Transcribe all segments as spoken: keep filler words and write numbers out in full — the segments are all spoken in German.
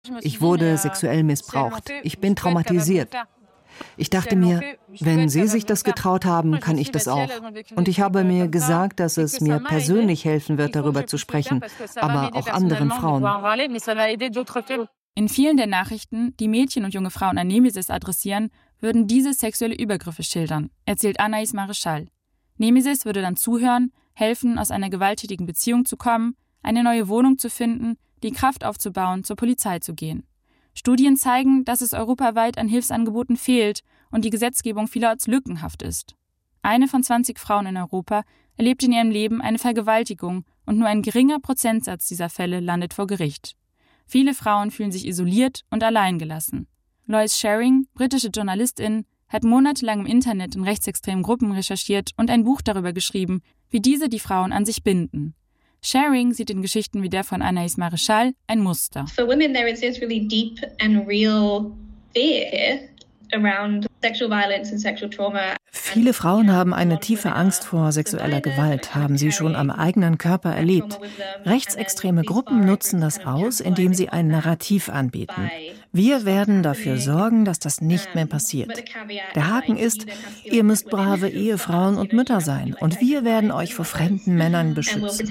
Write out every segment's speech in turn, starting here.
Ich wurde sexuell missbraucht. Ich bin traumatisiert. Ich dachte mir, wenn Sie sich das getraut haben, kann ich das auch. Und ich habe mir gesagt, dass es mir persönlich helfen wird, darüber zu sprechen, aber auch anderen Frauen. In vielen der Nachrichten, die Mädchen und junge Frauen an Nemesis adressieren, würden diese sexuelle Übergriffe schildern, erzählt Anaïs Maréchal. Nemesis würde dann zuhören, helfen, aus einer gewalttätigen Beziehung zu kommen, eine neue Wohnung zu finden, die Kraft aufzubauen, zur Polizei zu gehen. Studien zeigen, dass es europaweit an Hilfsangeboten fehlt und die Gesetzgebung vielerorts lückenhaft ist. Eine von zwanzig Frauen in Europa erlebt in ihrem Leben eine Vergewaltigung und nur ein geringer Prozentsatz dieser Fälle landet vor Gericht. Viele Frauen fühlen sich isoliert und alleingelassen. Lois Sharing, britische Journalistin, hat monatelang im Internet in rechtsextremen Gruppen recherchiert und ein Buch darüber geschrieben, wie diese die Frauen an sich binden. Sharing sieht in Geschichten wie der von Anaïs Maréchal ein Muster. For women there is this really deep and real fear around sexual violence and sexual trauma. Viele Frauen haben eine tiefe Angst vor sexueller Gewalt, haben sie schon am eigenen Körper erlebt. Rechtsextreme Gruppen nutzen das aus, indem sie ein Narrativ anbieten. Wir werden dafür sorgen, dass das nicht mehr passiert. Der Haken ist, ihr müsst brave Ehefrauen und Mütter sein und wir werden euch vor fremden Männern beschützen.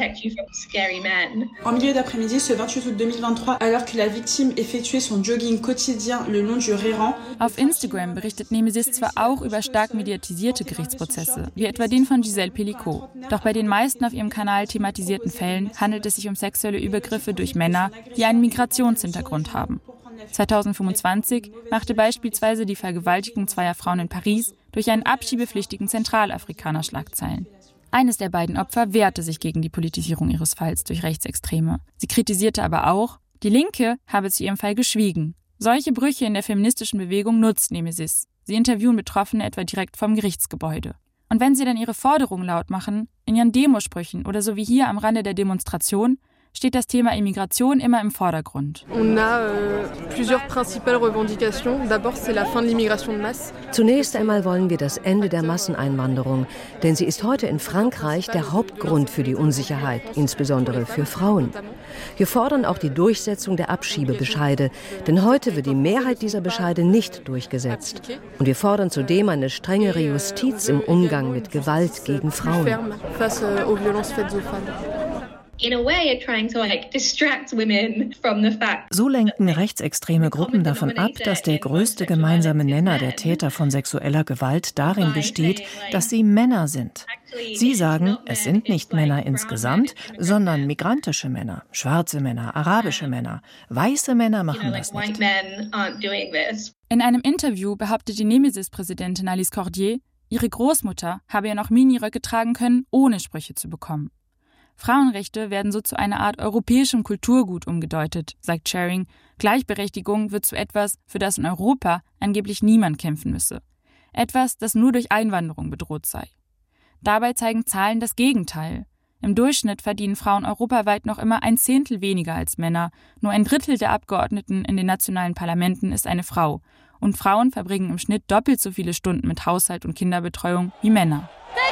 En milieu d'après-midi, ce vingt-huit août deux mille vingt-trois, alors que la victime effectuait son jogging quotidien le long du Réran. Auf Instagram berichtet Nemesis zwar auch über stark mediatisierte Gerichtsprozesse, wie etwa den von Gisèle Pelicot. Doch bei den meisten auf ihrem Kanal thematisierten Fällen handelt es sich um sexuelle Übergriffe durch Männer, die einen Migrationshintergrund haben. zweitausendfünfundzwanzig machte beispielsweise die Vergewaltigung zweier Frauen in Paris durch einen abschiebepflichtigen Zentralafrikaner Schlagzeilen. Eines der beiden Opfer wehrte sich gegen die Politisierung ihres Falls durch Rechtsextreme. Sie kritisierte aber auch, die Linke habe zu ihrem Fall geschwiegen. Solche Brüche in der feministischen Bewegung nutzt Nemesis. Sie interviewen Betroffene etwa direkt vom Gerichtsgebäude. Und wenn sie dann ihre Forderungen laut machen, in ihren Demosprüchen oder so wie hier am Rande der Demonstration, steht das Thema Immigration immer im Vordergrund. On a euh, plusieurs principales revendications. D'abord, c'est la fin de l'immigration de masse. Zunächst einmal wollen wir das Ende der Masseneinwanderung, denn sie ist heute in Frankreich der Hauptgrund für die Unsicherheit, insbesondere für Frauen. Wir fordern auch die Durchsetzung der Abschiebebescheide, denn heute wird die Mehrheit dieser Bescheide nicht durchgesetzt. Und wir fordern zudem eine strengere Justiz im Umgang mit Gewalt gegen Frauen. So lenken rechtsextreme Gruppen davon ab, dass der größte gemeinsame Nenner der Täter von sexueller Gewalt darin besteht, dass sie Männer sind. Sie sagen, es sind nicht Männer insgesamt, sondern migrantische Männer, schwarze Männer, arabische Männer. Weiße Männer machen das nicht. In einem Interview behauptet die Nemesis-Präsidentin Alice Cordier, ihre Großmutter habe ja noch Miniröcke tragen können, ohne Sprüche zu bekommen. Frauenrechte werden so zu einer Art europäischem Kulturgut umgedeutet, sagt Sharing. Gleichberechtigung wird zu etwas, für das in Europa angeblich niemand kämpfen müsse. Etwas, das nur durch Einwanderung bedroht sei. Dabei zeigen Zahlen das Gegenteil. Im Durchschnitt verdienen Frauen europaweit noch immer ein Zehntel weniger als Männer. Nur ein Drittel der Abgeordneten in den nationalen Parlamenten ist eine Frau. Und Frauen verbringen im Schnitt doppelt so viele Stunden mit Haushalt und Kinderbetreuung wie Männer.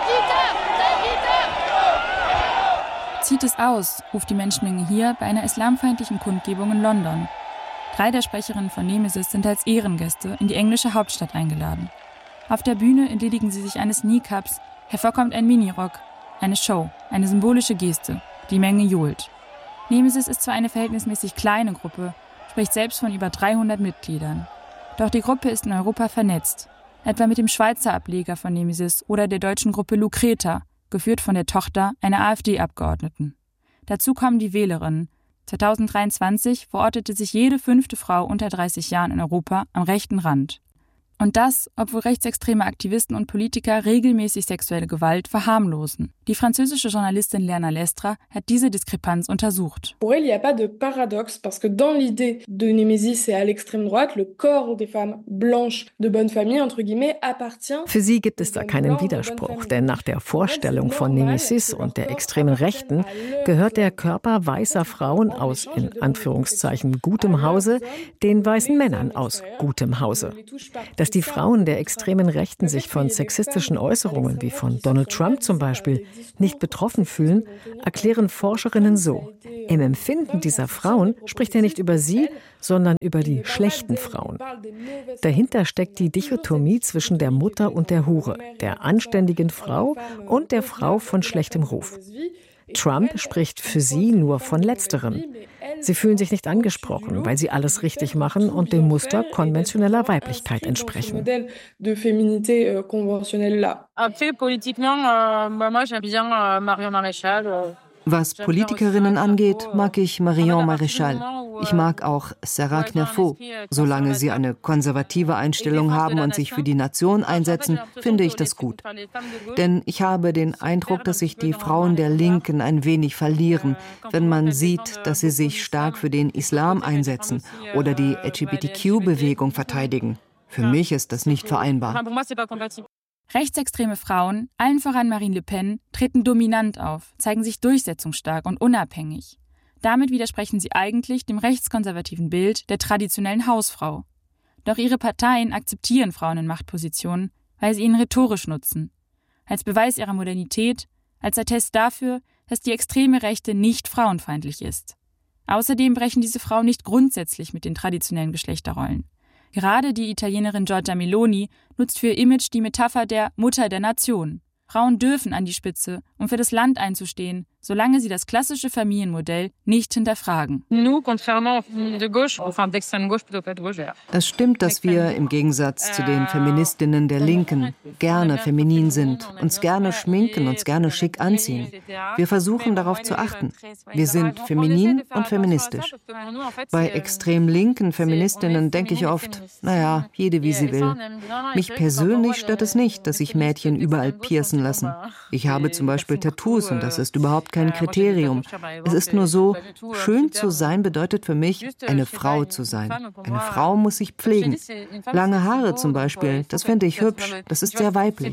Zieht es aus, ruft die Menschenmenge hier bei einer islamfeindlichen Kundgebung in London. Drei der Sprecherinnen von Nemesis sind als Ehrengäste in die englische Hauptstadt eingeladen. Auf der Bühne entledigen sie sich eines Kneecaps, hervorkommt ein Minirock, eine Show, eine symbolische Geste. Die Menge johlt. Nemesis ist zwar eine verhältnismäßig kleine Gruppe, spricht selbst von über dreihundert Mitgliedern. Doch die Gruppe ist in Europa vernetzt, etwa mit dem Schweizer Ableger von Nemesis oder der deutschen Gruppe Lucreta, geführt von der Tochter einer AfD-Abgeordneten. Dazu kommen die Wählerinnen. zweitausenddreiundzwanzig verortete sich jede fünfte Frau unter dreißig Jahren in Europa am rechten Rand. Und das, obwohl rechtsextreme Aktivisten und Politiker regelmäßig sexuelle Gewalt verharmlosen. Die französische Journalistin Lerna Lestra hat diese Diskrepanz untersucht. Pour elle, il n'y a pas de paradoxe, parce que dans l'idée de Nemesis et à l'extrême droite, le corps des femmes blanches de bonne famille, entre guillemets, appartient... Für sie gibt es da keinen Widerspruch, denn nach der Vorstellung von Nemesis und der extremen Rechten gehört der Körper weißer Frauen aus, in Anführungszeichen, gutem Hause, den weißen Männern aus gutem Hause. Das Dass die Frauen der extremen Rechten sich von sexistischen Äußerungen wie von Donald Trump zum Beispiel nicht betroffen fühlen, erklären Forscherinnen so. Im Empfinden dieser Frauen spricht er nicht über sie, sondern über die schlechten Frauen. Dahinter steckt die Dichotomie zwischen der Mutter und der Hure, der anständigen Frau und der Frau von schlechtem Ruf. Trump spricht für sie nur von Letzterem. Sie fühlen sich nicht angesprochen, weil sie alles richtig machen und dem Muster konventioneller Weiblichkeit entsprechen. Was Politikerinnen angeht, mag ich Marion Maréchal. Ich mag auch Sarah Knirfo. Solange sie eine konservative Einstellung haben und sich für die Nation einsetzen, finde ich das gut. Denn ich habe den Eindruck, dass sich die Frauen der Linken ein wenig verlieren, wenn man sieht, dass sie sich stark für den Islam einsetzen oder die L G B T Q-Bewegung verteidigen. Für mich ist das nicht vereinbar. Rechtsextreme Frauen, allen voran Marine Le Pen, treten dominant auf, zeigen sich durchsetzungsstark und unabhängig. Damit widersprechen sie eigentlich dem rechtskonservativen Bild der traditionellen Hausfrau. Doch ihre Parteien akzeptieren Frauen in Machtpositionen, weil sie ihn rhetorisch nutzen. Als Beweis ihrer Modernität, als Attest dafür, dass die extreme Rechte nicht frauenfeindlich ist. Außerdem brechen diese Frauen nicht grundsätzlich mit den traditionellen Geschlechterrollen. Gerade die Italienerin Giorgia Meloni nutzt für ihr Image die Metapher der Mutter der Nation. Frauen dürfen an die Spitze, um für das Land einzustehen, solange sie das klassische Familienmodell nicht hinterfragen. Es stimmt, dass wir im Gegensatz zu den Feministinnen der Linken gerne feminin sind, uns gerne schminken, uns gerne schick anziehen. Wir versuchen darauf zu achten. Wir sind feminin und feministisch. Bei extrem linken Feministinnen denke ich oft, naja, jede wie sie will. Mich persönlich stört es nicht, dass sich Mädchen überall piercen lassen. Ich habe zum Beispiel Tattoos und das ist überhaupt kein Kriterium. Es ist nur so, schön zu sein bedeutet für mich, eine Frau zu sein. Eine Frau muss sich pflegen. Lange Haare zum Beispiel, das finde ich hübsch, das ist sehr weiblich.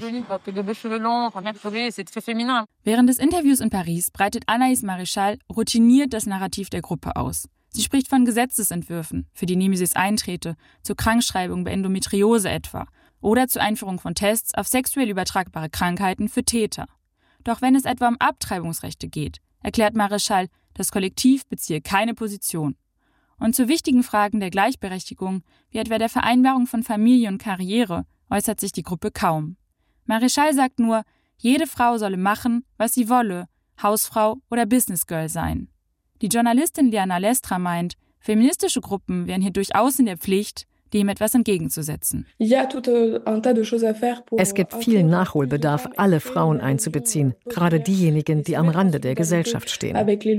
Während des Interviews in Paris breitet Anaïs Maréchal routiniert das Narrativ der Gruppe aus. Sie spricht von Gesetzesentwürfen, für die Nemesis eintrete, zur Krankschreibung bei Endometriose etwa, oder zur Einführung von Tests auf sexuell übertragbare Krankheiten für Täter. Doch wenn es etwa um Abtreibungsrechte geht, erklärt Maréchal, das Kollektiv beziehe keine Position. Und zu wichtigen Fragen der Gleichberechtigung, wie etwa der Vereinbarung von Familie und Karriere, äußert sich die Gruppe kaum. Maréchal sagt nur, jede Frau solle machen, was sie wolle, Hausfrau oder Businessgirl sein. Die Journalistin Liana Lestra meint, feministische Gruppen wären hier durchaus in der Pflicht, dem etwas entgegenzusetzen. Es gibt viel Nachholbedarf, alle Frauen einzubeziehen, gerade diejenigen, die am Rande der Gesellschaft stehen.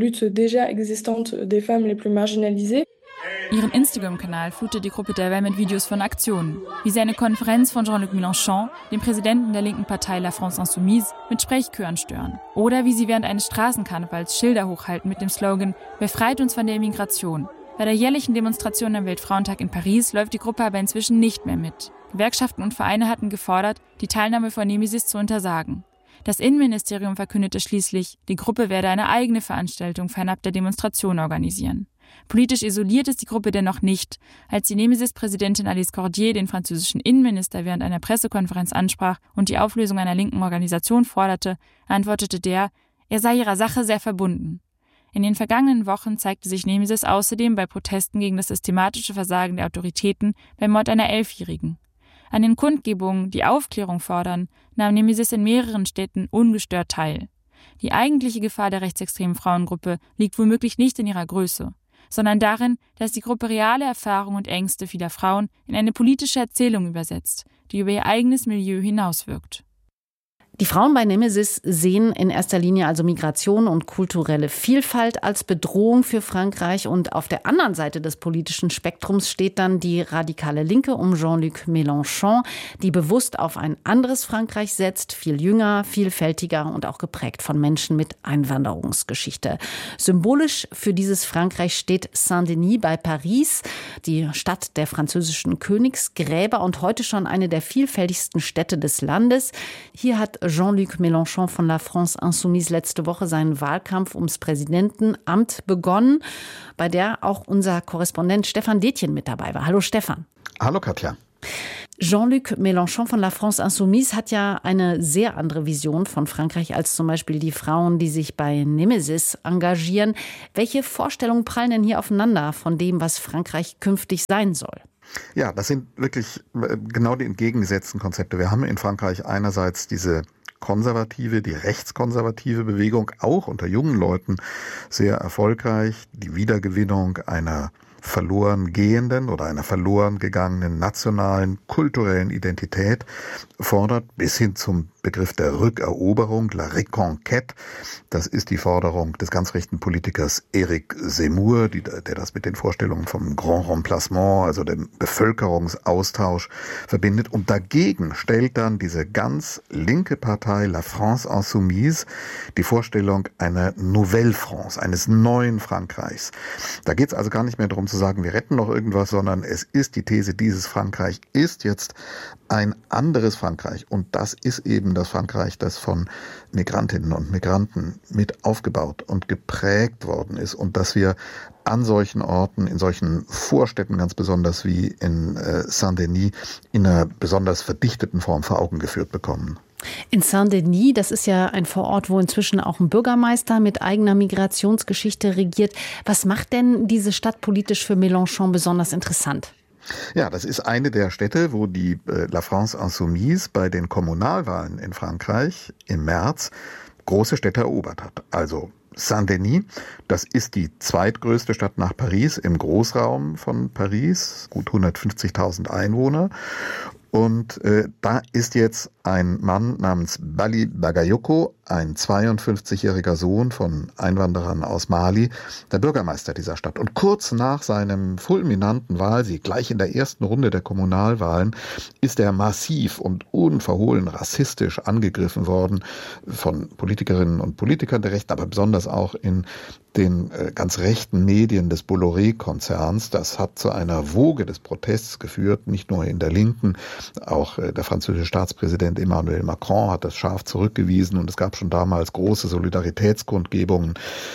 Ihren Instagram-Kanal flutet die Gruppe derweil mit Videos von Aktionen, wie sie eine Konferenz von Jean-Luc Mélenchon, dem Präsidenten der linken Partei La France Insoumise, mit Sprechchören stören. Oder wie sie während eines Straßenkarnevals Schilder hochhalten mit dem Slogan »Befreit uns von der Immigration«. Bei der jährlichen Demonstration am Weltfrauentag in Paris läuft die Gruppe aber inzwischen nicht mehr mit. Gewerkschaften und Vereine hatten gefordert, die Teilnahme von Nemesis zu untersagen. Das Innenministerium verkündete schließlich, die Gruppe werde eine eigene Veranstaltung fernab der Demonstration organisieren. Politisch isoliert ist die Gruppe dennoch nicht. Als die Nemesis-Präsidentin Alice Cordier den französischen Innenminister während einer Pressekonferenz ansprach und die Auflösung einer linken Organisation forderte, antwortete der, er sei ihrer Sache sehr verbunden. In den vergangenen Wochen zeigte sich Nemesis außerdem bei Protesten gegen das systematische Versagen der Autoritäten beim Mord einer Elfjährigen. An den Kundgebungen, die Aufklärung fordern, nahm Nemesis in mehreren Städten ungestört teil. Die eigentliche Gefahr der rechtsextremen Frauengruppe liegt womöglich nicht in ihrer Größe, sondern darin, dass die Gruppe reale Erfahrungen und Ängste vieler Frauen in eine politische Erzählung übersetzt, die über ihr eigenes Milieu hinauswirkt. Die Frauen bei Nemesis sehen in erster Linie also Migration und kulturelle Vielfalt als Bedrohung für Frankreich. Und auf der anderen Seite des politischen Spektrums steht dann die radikale Linke um Jean-Luc Mélenchon, die bewusst auf ein anderes Frankreich setzt, viel jünger, vielfältiger und auch geprägt von Menschen mit Einwanderungsgeschichte. Symbolisch für dieses Frankreich steht Saint-Denis bei Paris, die Stadt der französischen Königsgräber und heute schon eine der vielfältigsten Städte des Landes. Hier hat Jean-Luc Mélenchon von La France Insoumise letzte Woche seinen Wahlkampf ums Präsidentenamt begonnen, bei der auch unser Korrespondent Stefan Detjen mit dabei war. Hallo Stefan. Hallo Katja. Jean-Luc Mélenchon von La France Insoumise hat ja eine sehr andere Vision von Frankreich als zum Beispiel die Frauen, die sich bei Nemesis engagieren. Welche Vorstellungen prallen denn hier aufeinander von dem, was Frankreich künftig sein soll? Ja, das sind wirklich genau die entgegengesetzten Konzepte. Wir haben in Frankreich einerseits diese konservative, die rechtskonservative Bewegung, auch unter jungen Leuten sehr erfolgreich, die Wiedergewinnung einer verloren gehenden oder einer verloren gegangenen nationalen, kulturellen Identität fordert, bis hin zum Begriff der Rückeroberung, la reconquête. Das ist die Forderung des ganz rechten Politikers Éric Zemmour, die, der das mit den Vorstellungen vom Grand Remplacement, also dem Bevölkerungsaustausch, verbindet. Und dagegen stellt dann diese ganz linke Partei La France Insoumise die Vorstellung einer Nouvelle France, eines neuen Frankreichs. Da geht es also gar nicht mehr darum zu sagen, wir retten noch irgendwas, sondern es ist die These, dieses Frankreich ist jetzt ein anderes Frankreich. Und das ist eben das Frankreich, das von Migrantinnen und Migranten mit aufgebaut und geprägt worden ist. Und dass wir an solchen Orten, in solchen Vorstädten ganz besonders wie in äh, Saint-Denis, in einer besonders verdichteten Form vor Augen geführt bekommen. In Saint-Denis, das ist ja ein Vorort, wo inzwischen auch ein Bürgermeister mit eigener Migrationsgeschichte regiert. Was macht denn diese Stadt politisch für Mélenchon besonders interessant? Ja, das ist eine der Städte, wo die äh, La France Insoumise bei den Kommunalwahlen in Frankreich im März große Städte erobert hat. Also Saint-Denis, das ist die zweitgrößte Stadt nach Paris im Großraum von Paris, gut hundertfünfzigtausend Einwohner. Und äh, da ist jetzt ein Mann namens Bali Bagayoko, ein zweiundfünfzigjähriger Sohn von Einwanderern aus Mali, der Bürgermeister dieser Stadt. Und kurz nach seinem fulminanten Wahlsieg, gleich in der ersten Runde der Kommunalwahlen, ist er massiv und unverhohlen rassistisch angegriffen worden von Politikerinnen und Politikern der Rechten, aber besonders auch in den äh, ganz rechten Medien des Bolloré-Konzerns. Das hat zu einer Woge des Protests geführt, nicht nur in der Linken, auch äh, der französische Staatspräsident Emmanuel Macron hat das scharf zurückgewiesen und es gab schon damals große Solidaritätskundgebungen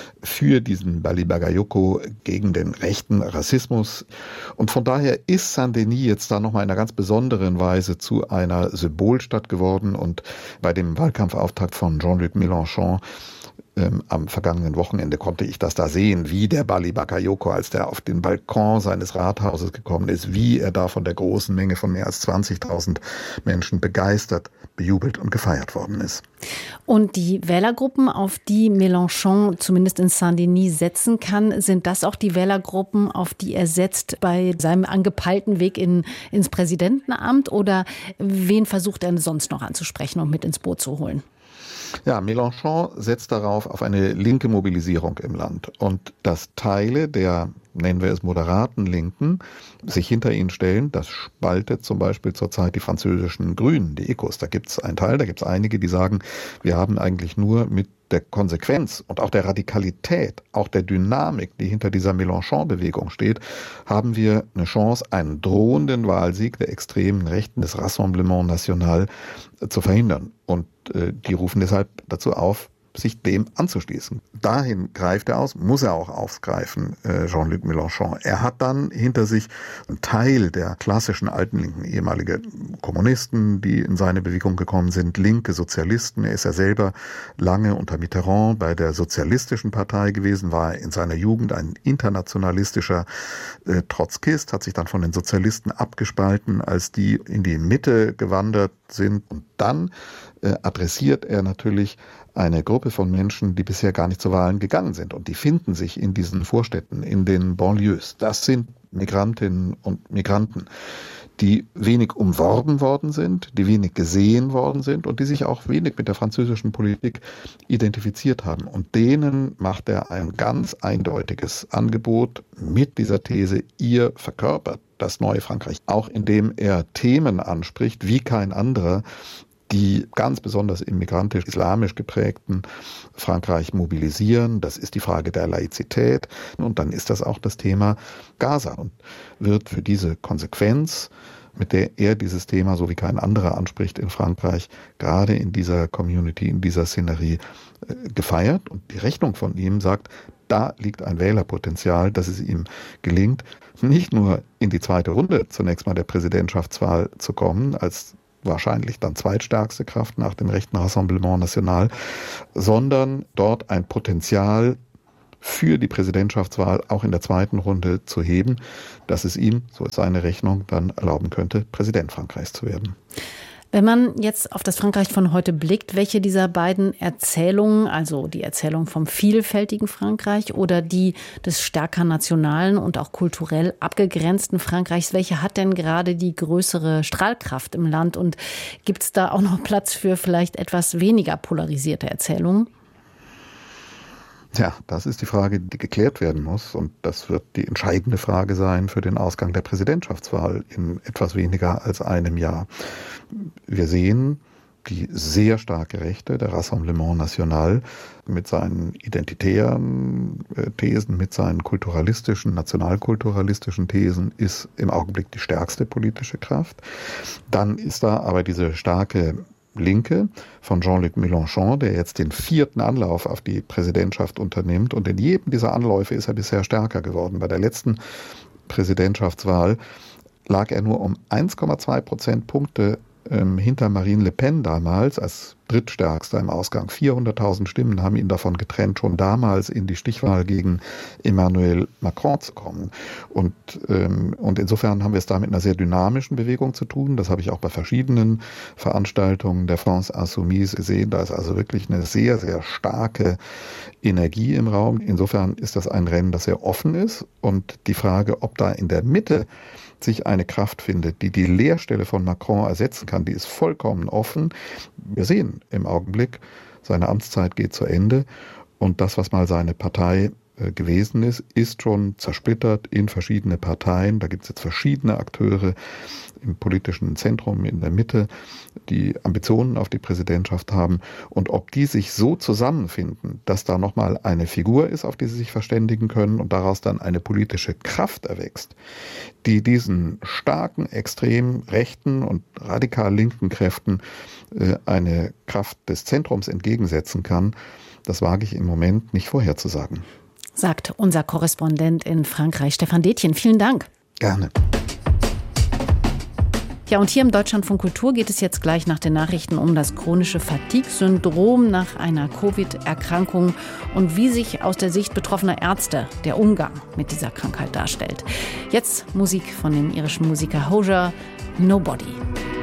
für diesen Bali Bagayoko gegen den rechten Rassismus. Und von daher ist Saint-Denis jetzt da nochmal in einer ganz besonderen Weise zu einer Symbolstadt geworden. Und bei dem Wahlkampfauftakt von Jean-Luc Mélenchon Ähm, am vergangenen Wochenende konnte ich das da sehen, wie der Bali Bagayoko, als der auf den Balkon seines Rathauses gekommen ist, wie er da von der großen Menge von mehr als zwanzigtausend Menschen begeistert, bejubelt und gefeiert worden ist. Und die Wählergruppen, auf die Mélenchon zumindest in Saint-Denis setzen kann, sind das auch die Wählergruppen, auf die er setzt bei seinem angepeilten Weg in, ins Präsidentenamt? Oder wen versucht er sonst noch anzusprechen und mit ins Boot zu holen? Ja, Mélenchon setzt darauf auf eine linke Mobilisierung im Land und dass Teile der, nennen wir es moderaten Linken, sich hinter ihn stellen. Das spaltet zum Beispiel zurzeit die französischen Grünen, die Ecos. Da gibt es einen Teil, da gibt es einige, die sagen, wir haben eigentlich nur mit der Konsequenz und auch der Radikalität, auch der Dynamik, die hinter dieser Mélenchon-Bewegung steht, haben wir eine Chance, einen drohenden Wahlsieg der extremen Rechten des Rassemblement National zu verhindern. Und äh, die rufen deshalb dazu auf, sich dem anzuschließen. Dahin greift er aus, muss er auch aufgreifen, äh, Jean-Luc Mélenchon. Er hat dann hinter sich einen Teil der klassischen alten Linken, ehemalige Kommunisten, die in seine Bewegung gekommen sind, linke Sozialisten. Er ist ja selber lange unter Mitterrand bei der Sozialistischen Partei gewesen, war in seiner Jugend ein internationalistischer äh, Trotzkist, hat sich dann von den Sozialisten abgespalten, als die in die Mitte gewandert sind. Und dann äh, adressiert er natürlich eine Gruppe von Menschen, die bisher gar nicht zu Wahlen gegangen sind. Und die finden sich in diesen Vorstädten, in den Banlieues. Das sind Migrantinnen und Migranten, die wenig umworben worden sind, die wenig gesehen worden sind und die sich auch wenig mit der französischen Politik identifiziert haben. Und denen macht er ein ganz eindeutiges Angebot mit dieser These, ihr verkörpert das neue Frankreich, auch indem er Themen anspricht, wie kein anderer, die ganz besonders im migrantisch-islamisch geprägten Frankreich mobilisieren. Das ist die Frage der Laizität. Und dann ist das auch das Thema Gaza und wird für diese Konsequenz, mit der er dieses Thema so wie kein anderer anspricht in Frankreich, gerade in dieser Community, in dieser Szenerie äh, gefeiert. Und die Rechnung von ihm sagt, da liegt ein Wählerpotenzial, dass es ihm gelingt, nicht nur in die zweite Runde zunächst mal der Präsidentschaftswahl zu kommen, als wahrscheinlich dann zweitstärkste Kraft nach dem rechten Rassemblement National, sondern dort ein Potenzial für die Präsidentschaftswahl auch in der zweiten Runde zu heben, dass es ihm, so ist seine Rechnung, dann erlauben könnte, Präsident Frankreichs zu werden. Wenn man jetzt auf das Frankreich von heute blickt, welche dieser beiden Erzählungen, also die Erzählung vom vielfältigen Frankreich oder die des stärker nationalen und auch kulturell abgegrenzten Frankreichs, welche hat denn gerade die größere Strahlkraft im Land? Und gibt es da auch noch Platz für vielleicht etwas weniger polarisierte Erzählungen? Ja, das ist die Frage, die geklärt werden muss. Und das wird die entscheidende Frage sein für den Ausgang der Präsidentschaftswahl in etwas weniger als einem Jahr. Wir sehen die sehr starke Rechte, der Rassemblement National, mit seinen identitären Thesen, mit seinen kulturalistischen, nationalkulturalistischen Thesen, ist im Augenblick die stärkste politische Kraft. Dann ist da aber diese starke Linke von Jean-Luc Mélenchon, der jetzt den vierten Anlauf auf die Präsidentschaft unternimmt. Und in jedem dieser Anläufe ist er bisher stärker geworden. Bei der letzten Präsidentschaftswahl lag er nur um eins Komma zwei Prozentpunkte ähm, hinter Marine Le Pen damals als drittstärkster im Ausgang. vierhunderttausend Stimmen haben ihn davon getrennt, schon damals in die Stichwahl gegen Emmanuel Macron zu kommen. Und, ähm, und insofern haben wir es da mit einer sehr dynamischen Bewegung zu tun. Das habe ich auch bei verschiedenen Veranstaltungen der France Insoumise gesehen. Da ist also wirklich eine sehr, sehr starke Energie im Raum. Insofern ist das ein Rennen, das sehr offen ist. Und die Frage, ob da in der Mitte sich eine Kraft findet, die die Leerstelle von Macron ersetzen kann, die ist vollkommen offen. Wir sehen im Augenblick, seine Amtszeit geht zu Ende und das, was mal seine Partei äh, gewesen ist, ist schon zersplittert in verschiedene Parteien. Da gibt es jetzt verschiedene Akteure im politischen Zentrum, in der Mitte, die Ambitionen auf die Präsidentschaft haben. Und ob die sich so zusammenfinden, dass da nochmal eine Figur ist, auf die sie sich verständigen können und daraus dann eine politische Kraft erwächst, die diesen starken, extrem rechten und radikal linken Kräften äh, eine Kraft des Zentrums entgegensetzen kann, das wage ich im Moment nicht vorherzusagen. Sagt unser Korrespondent in Frankreich, Stefan Detjen. Vielen Dank. Gerne. Ja, und hier im Deutschlandfunk Kultur geht es jetzt gleich nach den Nachrichten um das chronische Fatigue-Syndrom nach einer Covid-Erkrankung und wie sich aus der Sicht betroffener Ärzte der Umgang mit dieser Krankheit darstellt. Jetzt Musik von dem irischen Musiker Hozier, Nobody.